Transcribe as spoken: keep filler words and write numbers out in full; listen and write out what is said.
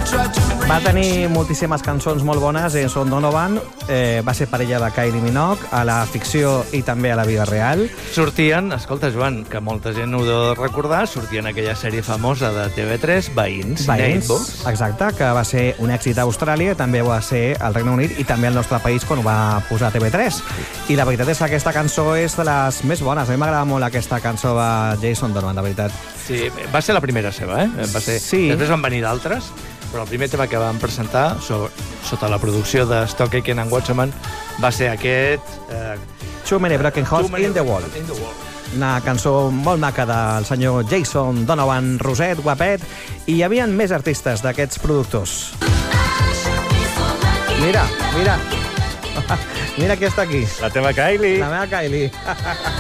Va tenir moltíssimes cançons molt bones. Jason Donovan eh, va ser parella de Kylie Minogue a la ficció i també a la vida real. Sortien, escolta, Joan, que molta gent ho deu recordar, sortien aquella sèrie famosa de T V tres, Veïns, Veïns, Neighbours. exacte, que va ser un èxit a Austràlia, també va ser al Regne Unit i també al nostre país quan ho va posar a T V tres. I la veritat és que aquesta cançó és de les més bones. A mi m'agrada molt aquesta cançó de Jason Donovan, la veritat. Sí, va ser la primera seva, eh? Va ser... Sí. Després van venir d'altres, però el primer tema que vam presentar so, sota la producció de Stock Aitken and Watchman va ser aquest... Eh, Too Many Broken Hearts Too Many in the World. in the World. Una cançó molt maca del senyor Jason Donovan, roset, guapet, i hi havia més artistes d'aquests productors. Mira, mira. Mira qui està aquí. La teva Kylie. La meva Kylie.